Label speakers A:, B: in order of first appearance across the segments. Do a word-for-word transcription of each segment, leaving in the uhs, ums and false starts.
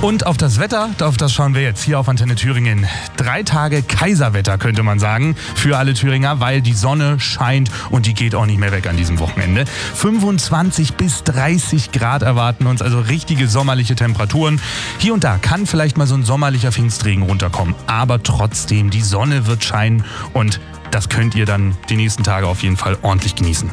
A: Und auf das Wetter, auf das schauen wir jetzt hier auf Antenne Thüringen. Drei Tage Kaiserwetter, könnte man sagen, für alle Thüringer, weil die Sonne scheint und die geht auch nicht mehr weg an diesem Wochenende. fünfundzwanzig bis dreißig Grad erwarten uns, also richtige sommerliche Temperaturen. Hier und da kann vielleicht mal so ein sommerlicher Pfingstregen runterkommen, aber trotzdem, die Sonne wird scheinen und das könnt ihr dann die nächsten Tage auf jeden Fall ordentlich genießen.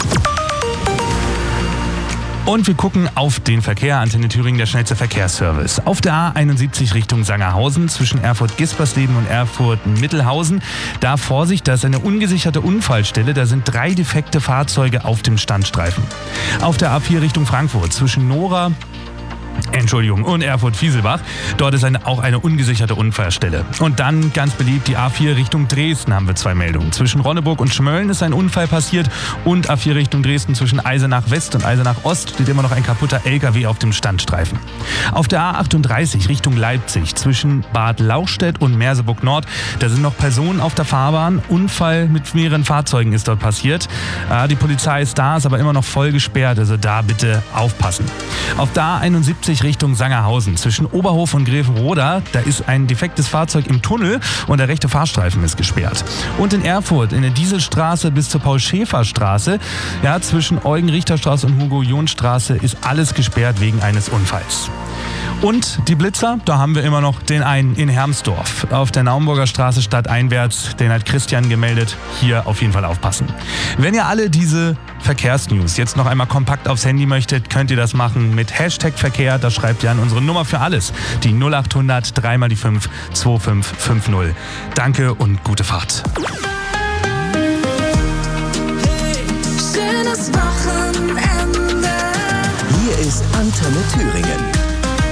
A: Und wir gucken auf den Verkehr. Antenne Thüringen, der schnellste Verkehrsservice. Auf der A einundsiebzig Richtung Sangerhausen zwischen Erfurt-Gispersleben und Erfurt-Mittelhausen. Da Vorsicht, da ist eine ungesicherte Unfallstelle. Da sind drei defekte Fahrzeuge auf dem Standstreifen. Auf der A vier Richtung Frankfurt zwischen Nora Entschuldigung, und Erfurt-Fieselbach. Dort ist eine, auch eine ungesicherte Unfallstelle. Und dann ganz beliebt die A vier Richtung Dresden haben wir zwei Meldungen. Zwischen Ronneburg und Schmölln ist ein Unfall passiert und A vier Richtung Dresden zwischen Eisenach West und Eisenach Ost steht immer noch ein kaputter L K W auf dem Standstreifen. Auf der A achtunddreißig Richtung Leipzig zwischen Bad Lauchstädt und Merseburg Nord, da sind noch Personen auf der Fahrbahn. Unfall mit mehreren Fahrzeugen ist dort passiert. Äh, die Polizei ist da, ist aber immer noch voll gesperrt, also da bitte aufpassen. Auf der A einundsiebzig Richtung Sangerhausen zwischen Oberhof und Grevenroda, da ist ein defektes Fahrzeug im Tunnel und der rechte Fahrstreifen ist gesperrt. Und in Erfurt in der Dieselstraße bis zur Paul-Schäfer-Straße, ja, zwischen Eugen-Richter-Straße und Hugo-John-Straße ist alles gesperrt wegen eines Unfalls. Und die Blitzer, da haben wir immer noch den einen in Hermsdorf. Auf der Naumburger Straße stadteinwärts, den hat Christian gemeldet. Hier auf jeden Fall aufpassen. Wenn ihr alle diese Verkehrsnews jetzt noch einmal kompakt aufs Handy möchtet, könnt ihr das machen mit Hashtag Verkehr. Da schreibt ihr an unsere Nummer für alles. Die null achthundert drei mal die fünf zwei fünf fünf null. Danke und gute Fahrt.
B: Hey, schönes Wochenende.
C: Hier ist Antenne Thüringen.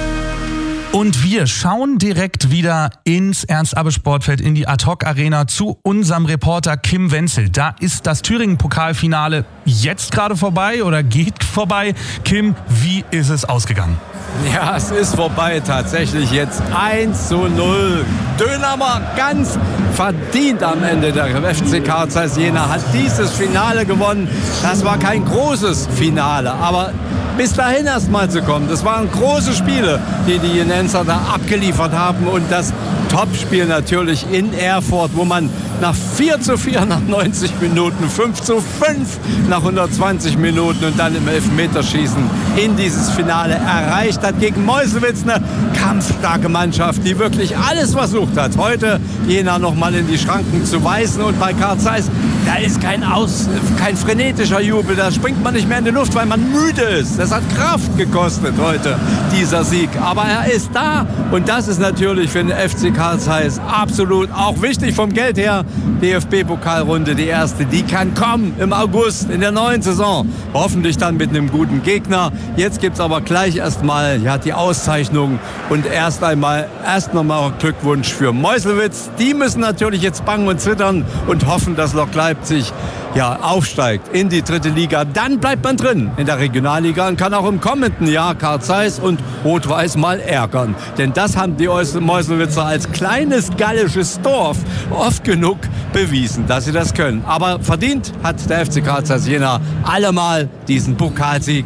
A: Und wir schauen direkt wieder ins Ernst-Abbe-Sportfeld, in die Ad-Hoc-Arena zu unserem Reporter Kim Wenzel. Da ist das Thüringen-Pokalfinale jetzt gerade vorbei oder geht vorbei. Kim, wie ist es ausgegangen?
D: Ja, es ist vorbei tatsächlich jetzt eins zu null. Dönermann ganz verdient am Ende. Der F C Karl Zeiss Jena hat dieses Finale gewonnen. Das war kein großes Finale, aber bis dahin erst mal zu kommen. Das waren große Spiele, die die Jenenser da abgeliefert haben. Und das Topspiel natürlich in Erfurt, wo man nach vier zu vier nach neunzig Minuten, fünf zu fünf nach hundertzwanzig Minuten und dann im Elfmeterschießen in dieses Finale erreicht hat gegen Meuselwitz, eine kampfstarke Mannschaft, die wirklich alles versucht hat, heute Jena noch mal in die Schranken zu weisen. Und bei Karl Zeiss, da ist kein, Aus, kein frenetischer Jubel, da springt man nicht mehr in die Luft, weil man müde ist. Das hat Kraft gekostet heute, dieser Sieg. Aber er ist da und das ist natürlich für den F C Karl Zeiss absolut auch wichtig vom Geld her. D F B-Pokalrunde, die erste, die kann kommen im August in der neuen Saison. Hoffentlich dann mit einem guten Gegner. Jetzt gibt es aber gleich erstmal ja, die Auszeichnung und erst einmal erst nochmal Glückwunsch für Meuselwitz. Die müssen natürlich jetzt bangen und zittern und hoffen, dass Lok Leipzig ja, aufsteigt in die dritte Liga. Dann bleibt man drin in der Regionalliga und kann auch im kommenden Jahr Karl Zeiss und Rot-Weiß mal ärgern. Denn das haben die Meuselwitzer als kleines gallisches Dorf oft genug bewiesen, dass sie das können. Aber verdient hat der F C Karl Zeiss Jena allemal diesen Pokalsieg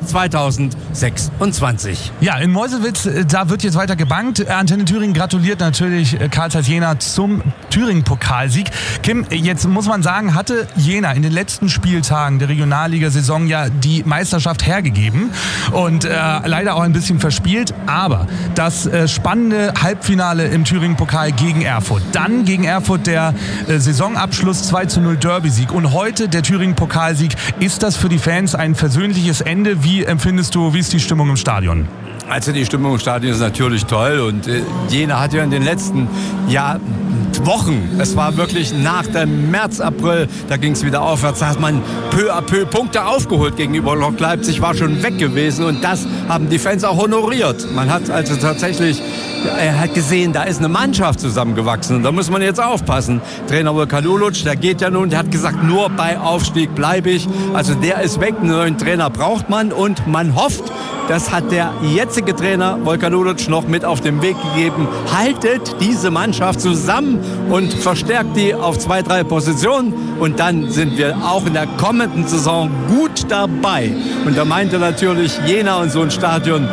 D: zweitausendsechsundzwanzig.
A: Ja, in Meuselwitz, da wird jetzt weiter gebankt. Antenne Thüringen gratuliert natürlich Karl Zeiss Jena zum Thüringen-Pokalsieg. Kim, jetzt muss man sagen, hatte Jena in den letzten Spieltagen der Regionalliga-Saison ja die Meisterschaft hergegeben und äh, leider auch ein bisschen verspielt. Aber das äh, spannende Halbfinale im Thüringen-Pokal gegen Erfurt. Dann gegen Erfurt der äh, Saisonabschluss zwei zu null Derby-Sieg. Und heute der Thüringen-Pokalsieg. Ist das für die Fans ein versöhnliches Ende? Wie empfindest du, wie ist die Stimmung im Stadion?
D: Also die Stimmung im Stadion ist natürlich toll und äh, Jena hat ja in den letzten Jahren Wochen. Es war wirklich nach dem März, April, da ging es wieder aufwärts. Da hat man peu à peu Punkte aufgeholt gegenüber Lok Leipzig, war schon weg gewesen und das haben die Fans auch honoriert. Man hat also tatsächlich, er hat gesehen, da ist eine Mannschaft zusammengewachsen und da muss man jetzt aufpassen. Trainer Volkanulic, der geht ja nun, der hat gesagt, nur bei Aufstieg bleibe ich. Also der ist weg, einen neuen Trainer braucht man und man hofft, das hat der jetzige Trainer Volkanulic noch mit auf den Weg gegeben. Haltet diese Mannschaft zusammen und verstärkt die auf zwei, drei Positionen. Und dann sind wir auch in der kommenden Saison gut dabei. Und da meinte natürlich Jena und so ein Stadion